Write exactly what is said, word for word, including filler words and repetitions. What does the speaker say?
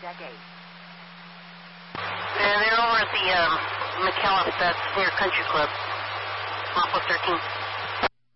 decade. Yeah, they're over at the um, McAllis, that's near Country Club, off of thirteen.